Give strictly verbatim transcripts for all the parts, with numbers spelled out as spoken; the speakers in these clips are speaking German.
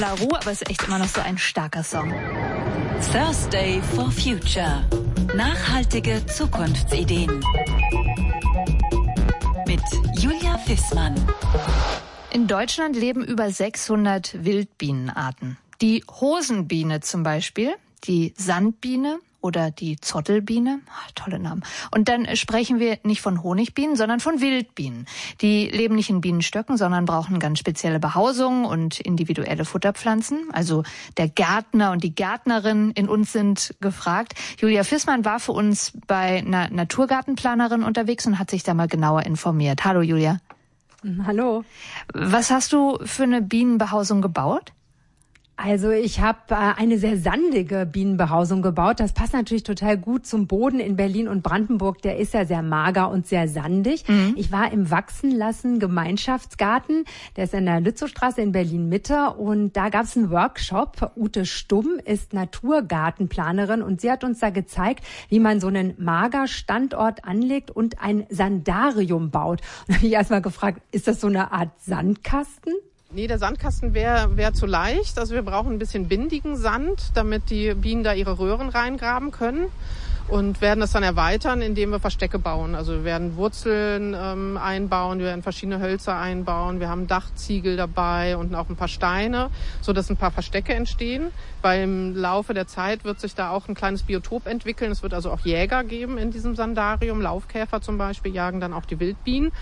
La Rue, aber ist echt immer noch so ein starker Song. Thursday for Future. Nachhaltige Zukunftsideen. Mit Julia Fissmann. In Deutschland leben über sechshundert Wildbienenarten. Die Hosenbiene zum Beispiel, die Sandbiene oder die Zottelbiene, ach, tolle Namen. Und dann sprechen wir nicht von Honigbienen, sondern von Wildbienen. Die leben nicht in Bienenstöcken, sondern brauchen ganz spezielle Behausung und individuelle Futterpflanzen. Also der Gärtner und die Gärtnerin in uns sind gefragt. Julia Fissmann war für uns bei einer Naturgartenplanerin unterwegs und hat sich da mal genauer informiert. Hallo Julia. Hallo. Was hast du für eine Bienenbehausung gebaut? Also ich habe äh, eine sehr sandige Bienenbehausung gebaut. Das passt natürlich total gut zum Boden in Berlin und Brandenburg. Der ist ja sehr mager und sehr sandig. Mhm. Ich war im Wachsenlassen Gemeinschaftsgarten. Der ist in der Lützowstraße in Berlin-Mitte. Und da gab es einen Workshop. Ute Stumm ist Naturgartenplanerin und sie hat uns da gezeigt, wie man so einen Magerstandort anlegt und ein Sandarium baut. Und da habe ich erst mal gefragt, ist das so eine Art Sandkasten? Nee, der Sandkasten wäre wär zu leicht. Also wir brauchen ein bisschen bindigen Sand, damit die Bienen da ihre Röhren reingraben können. Und werden das dann erweitern, indem wir Verstecke bauen. Also wir werden Wurzeln ähm, einbauen, wir werden verschiedene Hölzer einbauen. Wir haben Dachziegel dabei und auch ein paar Steine, sodass ein paar Verstecke entstehen. Beim Laufe der Zeit wird sich da auch ein kleines Biotop entwickeln. Es wird also auch Jäger geben in diesem Sandarium. Laufkäfer zum Beispiel jagen dann auch die Wildbienen.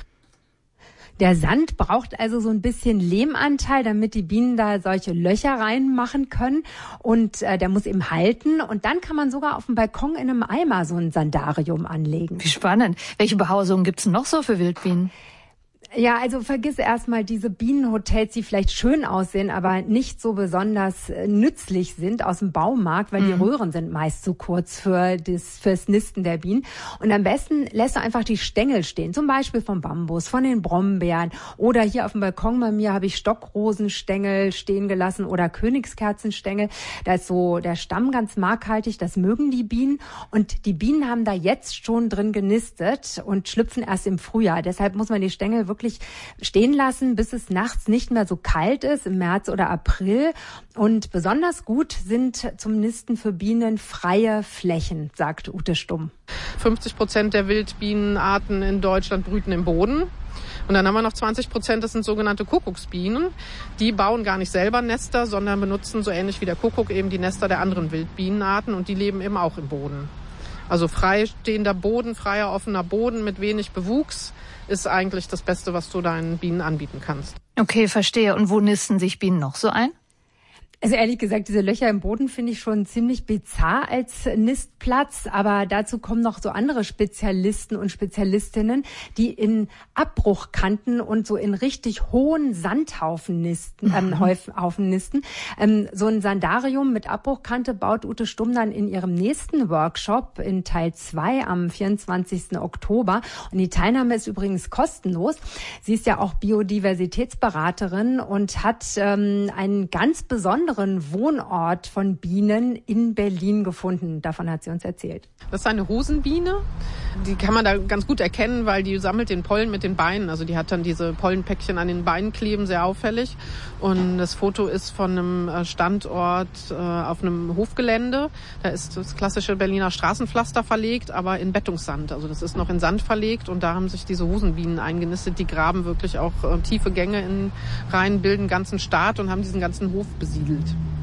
Der Sand braucht also so ein bisschen Lehmanteil, damit die Bienen da solche Löcher reinmachen können. Und äh, der muss eben halten. Und dann kann man sogar auf dem Balkon in einem Eimer so ein Sandarium anlegen. Wie spannend. Welche Behausungen gibt's noch so für Wildbienen? Ja, also vergiss erstmal diese Bienenhotels, die vielleicht schön aussehen, aber nicht so besonders äh, nützlich sind aus dem Baumarkt, weil mhm. die Röhren sind meist zu kurz für das, fürs Nisten der Bienen. Und am besten lässt du einfach die Stängel stehen, zum Beispiel vom Bambus, von den Brombeeren oder hier auf dem Balkon bei mir habe ich Stockrosenstängel stehen gelassen oder Königskerzenstängel. Da ist so der Stamm ganz markhaltig, das mögen die Bienen und die Bienen haben da jetzt schon drin genistet und schlüpfen erst im Frühjahr. Deshalb muss man die Stängel wirklich stehen lassen, bis es nachts nicht mehr so kalt ist, im März oder April. Und besonders gut sind zum Nisten für Bienen freie Flächen, sagt Ute Stumm. fünfzig Prozent der Wildbienenarten in Deutschland brüten im Boden. Und dann haben wir noch zwanzig Prozent, das sind sogenannte Kuckucksbienen. Die bauen gar nicht selber Nester, sondern benutzen so ähnlich wie der Kuckuck eben die Nester der anderen Wildbienenarten und die leben eben auch im Boden. Also freistehender Boden, freier offener Boden mit wenig Bewuchs ist eigentlich das Beste, was du deinen Bienen anbieten kannst. Okay, verstehe. Und wo nisten sich Bienen noch so ein? Also ehrlich gesagt, diese Löcher im Boden finde ich schon ziemlich bizarr als Nistplatz. Aber dazu kommen noch so andere Spezialisten und Spezialistinnen, die in Abbruchkanten und so in richtig hohen Sandhaufen nisten, ähm, Haufen nisten. Ähm, so ein Sandarium mit Abbruchkante baut Ute Stumm dann in ihrem nächsten Workshop in Teil zwei am vierundzwanzigsten Oktober. Und die Teilnahme ist übrigens kostenlos. Sie ist ja auch Biodiversitätsberaterin und hat ähm, einen ganz besonderen Wohnort von Bienen in Berlin gefunden. Davon hat sie uns erzählt. Das ist eine Hosenbiene. Die kann man da ganz gut erkennen, weil die sammelt den Pollen mit den Beinen. Also die hat dann diese Pollenpäckchen an den Beinen kleben, sehr auffällig. Und das Foto ist von einem Standort äh, auf einem Hofgelände. Da ist das klassische Berliner Straßenpflaster verlegt, aber in Bettungssand. Also das ist noch in Sand verlegt und da haben sich diese Hosenbienen eingenistet. Die graben wirklich auch äh, tiefe Gänge in rein, bilden ganzen Staat und haben diesen ganzen Hof besiedelt.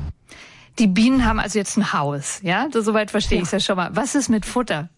Die Bienen haben also jetzt ein Haus, ja? Soweit verstehe ja. ich es ja schon mal. Was ist mit Futter?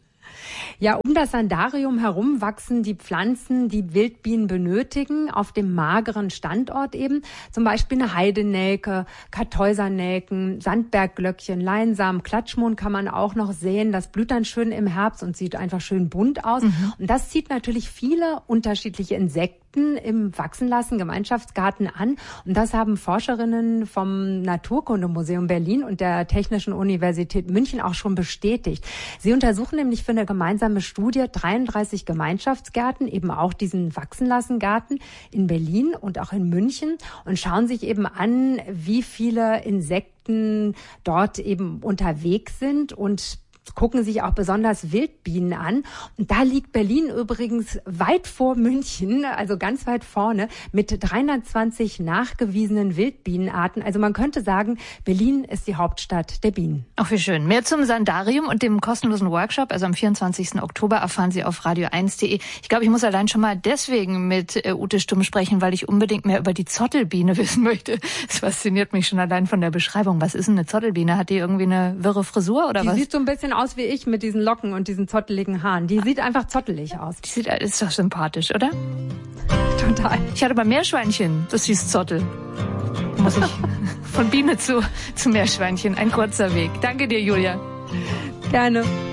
Ja, um das Sandarium herum wachsen die Pflanzen, die Wildbienen benötigen, auf dem mageren Standort eben. Zum Beispiel eine Heidenelke, Kartäusernelken, Sandbergglöckchen, Leinsamen, Klatschmohn kann man auch noch sehen. Das blüht dann schön im Herbst und sieht einfach schön bunt aus. Mhm. Und das zieht natürlich viele unterschiedliche Insekten im Wachsenlassen Gemeinschaftsgarten an. Und das haben Forscherinnen vom Naturkundemuseum Berlin und der Technischen Universität München auch schon bestätigt. Sie untersuchen nämlich für eine gemeinsame Studie dreiunddreißig Gemeinschaftsgärten, eben auch diesen Wachsenlassengarten in Berlin und auch in München und schauen sich eben an, wie viele Insekten dort eben unterwegs sind und gucken sich auch besonders Wildbienen an. Und da liegt Berlin übrigens weit vor München, also ganz weit vorne, mit dreihundertzwanzig nachgewiesenen Wildbienenarten. Also man könnte sagen, Berlin ist die Hauptstadt der Bienen. Ach, wie schön. Mehr zum Sandarium und dem kostenlosen Workshop, also am vierundzwanzigsten Oktober, erfahren Sie auf radio eins punkt de. Ich glaube, ich muss allein schon mal deswegen mit äh, Ute Stumm sprechen, weil ich unbedingt mehr über die Zottelbiene wissen möchte. Das fasziniert mich schon allein von der Beschreibung. Was ist denn eine Zottelbiene? Hat die irgendwie eine wirre Frisur oder die was? Die sieht so ein bisschen aus wie ich mit diesen Locken und diesen zotteligen Haaren. Die sieht einfach zottelig aus. Die sieht, ist doch sympathisch, oder? Total. Ich hatte aber Meerschweinchen, das hieß Zottel. Muss ich von Biene zu, zu Meerschweinchen. Ein kurzer Weg. Danke dir, Julia. Gerne.